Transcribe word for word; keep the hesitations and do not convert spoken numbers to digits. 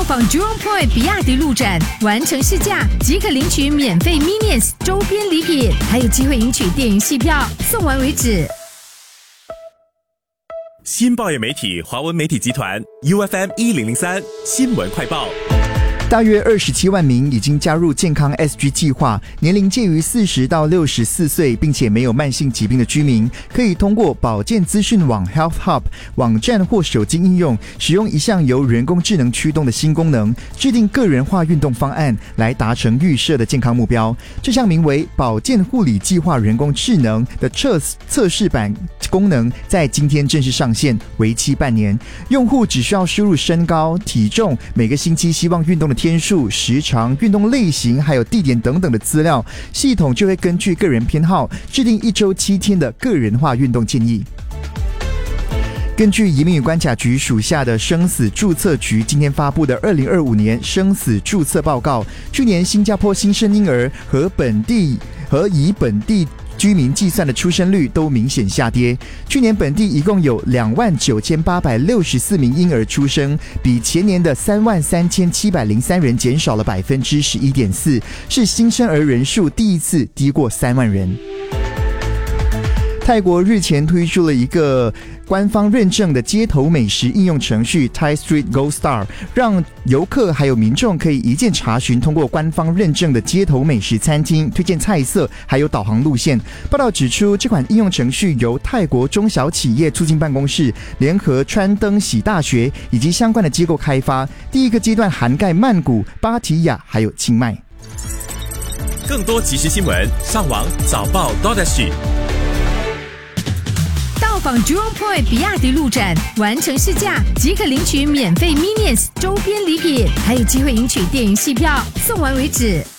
访 Jurong Point 比亚迪路展，完成试驾即可领取免费 Minions 周边礼品，还有机会赢取电影戏票，送完为止。 新报业媒体华文媒体集团 U F M 一零零三新闻快报。 大约二十七万名已经加入健康 S G 计划，年龄介于四十到六十四岁，并且没有慢性疾病的居民，可以通过保健资讯网 Health Hub 网站或手机应用，使用一项由人工智能驱动的新功能，制定个人化运动方案，来达成预设的健康目标。这项名为保健护理计划人工智能的测测试版功能，在今天正式上线，为期半年。用户只需要输入身高、体重、每个星期希望运动的天数、时长、运动类型还有地点等等的资料，系统就会根据个人偏好制定一周七天的个人化运动建议。根据移民与关卡局属下的生死注册局今天发布的二零二五年生死注册报告，去年新加坡新生婴儿和本地和以本地居民计算的出生率都明显下跌。去年本地一共有两万九千八百六十四名婴儿出生，比前年的三万三千七百零三人减少了百分之十一点四，是新生儿人数第一次低过三万人。泰国日前推出了一个官方认证的街头美食应用程序 Thai Street Gold Star， 让游客还有民众可以一键查询通过官方认证的街头美食餐厅，推荐菜色，还有导航路线。报道指出，这款应用程序由泰国中小企业促进办公室联合川登喜大学以及相关的机构开发，第一个阶段涵盖曼谷、芭提雅还有清迈。 更多即时新闻，上网早报 .sg。 到访 Jurong Point 比亚迪路展，完成试驾即可领取免费 Minions 周边礼品，还有机会赢取电影戏票，送完为止。